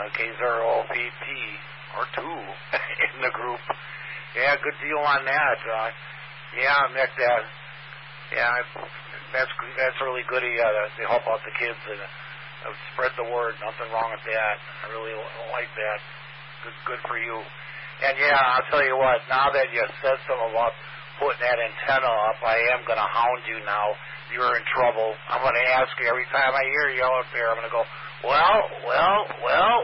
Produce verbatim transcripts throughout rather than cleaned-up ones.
K zero P T or two in the group. Yeah, good deal on that. Uh, yeah, Mick, that, yeah, that's that's really good. Uh, they help out the kids and uh, spread the word. Nothing wrong with that. I really like that. Good, good for you. And yeah, I'll tell you what. Now that you said something about putting that antenna up, I am going to hound you now. You're in trouble. I'm going to ask you every time I hear you out there. I'm going to go, well, well, well.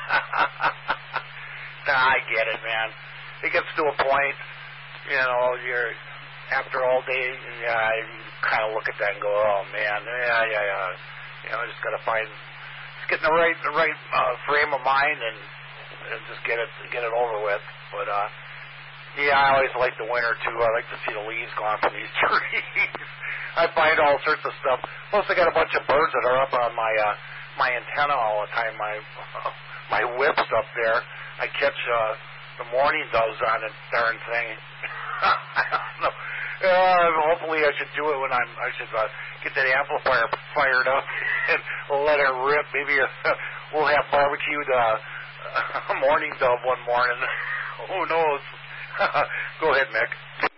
Nah, I get it, man. It gets to a point, you know, you're after all day, yeah, you kind of look at that and go, oh man, yeah, yeah, yeah. You know, just got to find, just get in the right, the right uh, frame of mind and, and just get it, get it over with. But uh, yeah, I always like the winter too. I like to see the leaves gone from these trees. I find all sorts of stuff. Plus, I got a bunch of birds that are up on my uh, my antenna all the time. My uh, my whip's up there. I catch uh, the morning doves on the darn thing. I don't know. Uh, hopefully, I should do it when I'm. I should uh, get that amplifier fired up and let it rip. Maybe uh, we'll have barbecued uh, morning dove one morning. Who knows? Go ahead, Mick.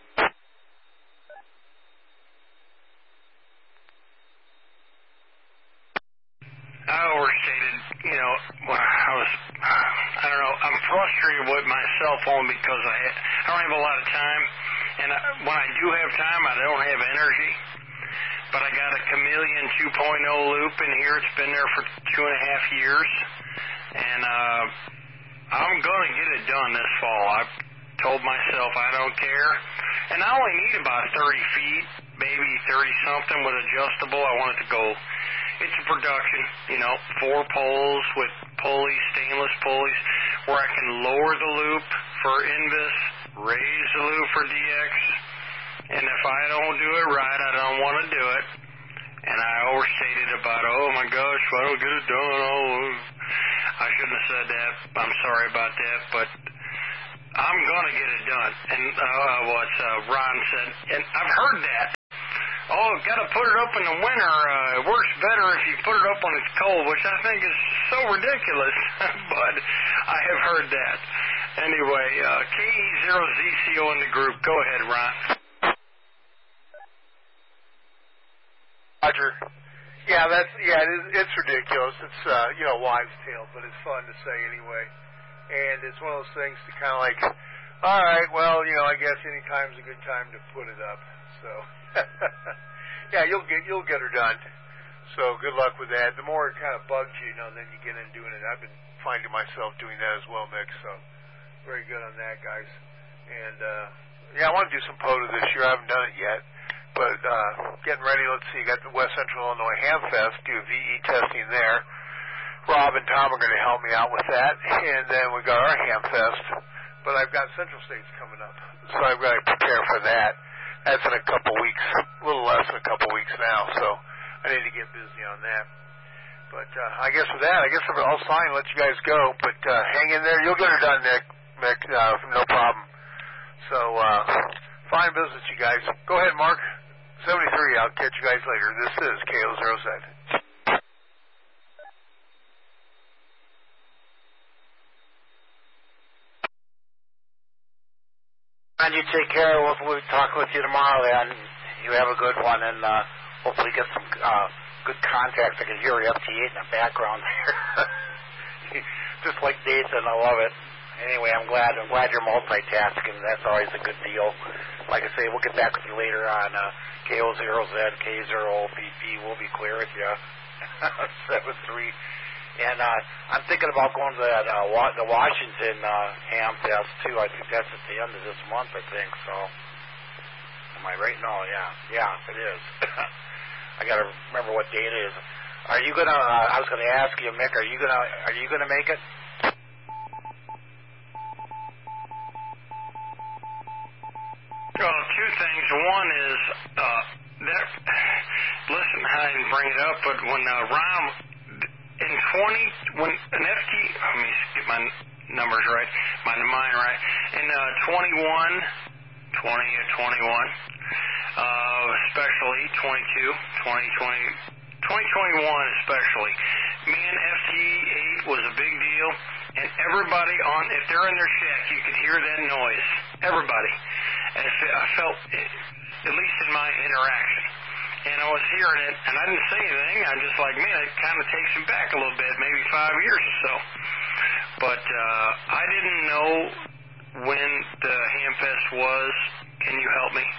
I overstated, you know, when I was, I don't know, I'm frustrated with my cell phone because I, I don't have a lot of time, and I, when I do have time, I don't have energy, but I got a Chameleon two point oh loop in here. It's been there for two and a half years, and uh, I'm going to get it done this fall. I told myself I don't care, and I only need about thirty feet, maybe thirty-something with adjustable. I want it to go. It's a production, you know, four poles with pulleys, stainless pulleys, where I can lower the loop for Invis, raise the loop for D X, and if I don't do it right, I don't want to do it. And I overstated about, oh my gosh, if I don't get it done, oh, I shouldn't have said that. I'm sorry about that, but I'm going to get it done. And uh, what uh, Ron said, and I've heard that. Oh, got to put it up in the winter. Uh, it works better if you put it up when it's cold, which I think is so ridiculous. But I have heard that. Anyway, uh, K E zero Z C O in the group. Go ahead, Ron. Roger. Yeah, that's yeah. It is, it's ridiculous. It's uh, you know, wives' tale, but it's fun to say anyway. And it's one of those things to kind of like, all right, well, you know, I guess any time's a good time to put it up. So. Yeah, you'll get you'll get her done. So good luck with that. The more it kind of bugs you, you know, then you get in doing it. I've been finding myself doing that as well, Mick. So very good on that, guys. And uh, yeah, I want to do some P O T A this year. I haven't done it yet, but uh, getting ready. Let's see. Got the West Central Illinois Ham Fest. Do V E testing there. Rob and Tom are going to help me out with that, and then we got our Ham Fest. But I've got Central States coming up, so I've got to prepare for that. That's in a couple weeks, a little less than a couple weeks now, so I need to get busy on that. But uh, I guess with that, I guess I'll sign and let you guys go. But uh, hang in there. You'll get her done, Nick. Mick, uh, no problem. So uh, fine business, you guys. Go ahead, Mark. seventy-three, I'll catch you guys later. This is K O zero Z. And you take care. We'll, we'll talk with you tomorrow, and you have a good one, and uh, hopefully get some uh, good contacts. I can hear your F T eight in the background there. Just like Nathan, I love it. Anyway, I'm glad I'm glad you're multitasking. That's always a good deal. Like I say, we'll get back with you later on uh, K O zero Z, K zero P P. We'll be clear with you. seven three. And uh, I'm thinking about going to that, uh, wa- the Washington uh, Ham Fest, too. I think that's at the end of this month, I think. So, am I right? No, yeah. Yeah, it is. I got to remember what date it is. Are you going to, uh, I was going to ask you, Mick, are you going to, are you going to make it? Well, two things. One is, uh, that, listen, I didn't bring it up, but when uh, Ron, in twenty, when an F T, let me get my numbers right, my mind right, in uh, twenty-one, twenty or twenty-one, uh, especially twenty-two, twenty twenty, twenty twenty-one especially, me and F T eight was a big deal, and everybody on, if they're in their shack, you could hear that noise. Everybody. And I felt, at least in my interaction. And I was hearing it, and I didn't say anything. I just like, man, it kind of takes me back a little bit, maybe five years or so. But uh, I didn't know when the Hamfest was. Can you help me?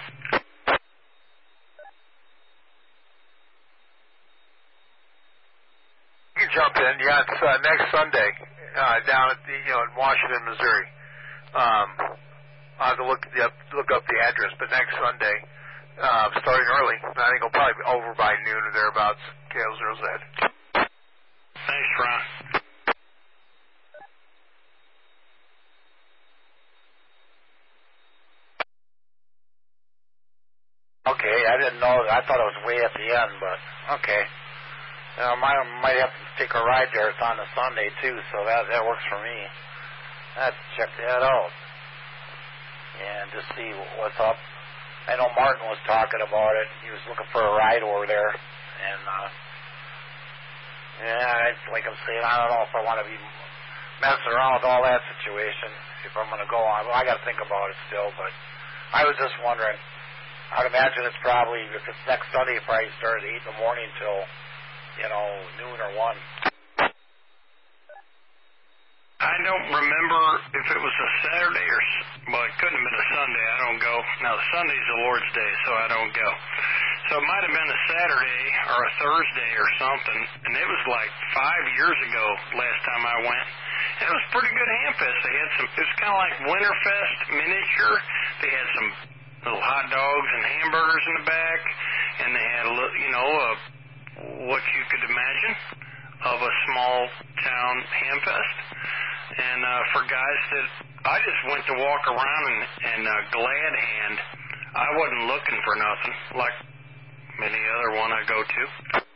You can jump in. Yeah, it's uh, next Sunday uh, down at the, you know, in Washington, Missouri. Um, I'll have to look, the, look up the address, but next Sunday, uh, starting early. I think it'll probably be over by noon or thereabouts. K L zero Z. Thanks, Ron. Okay, I didn't know. I thought it was way at the end, but okay. You know, might might have to take a ride there. It's on a Sunday too, so that that works for me. Let's check that out and just see what's up. I know Martin was talking about it. He was looking for a ride over there, and uh, yeah, it's like I'm saying, I don't know if I want to be messing around with all that situation. If I'm going to go on, well, I got to think about it still. But I was just wondering. I'd imagine it's probably, if it's next Sunday, it probably starts at eight in the morning till, you know, noon or one. I don't remember if it was a Saturday or, well, it couldn't have been a Sunday. I don't go. Now, Sunday's the Lord's Day, so I don't go. So it might have been a Saturday or a Thursday or something, and it was like five years ago last time I went. And it was pretty good Hamfest. They had some, it was kind of like Winterfest miniature. They had some little hot dogs and hamburgers in the back, and they had, a little, you know, a, what you could imagine of a small town Hamfest. And uh, for guys that, I just went to walk around and, and uh, glad hand. I wasn't looking for nothing like many other one I go to.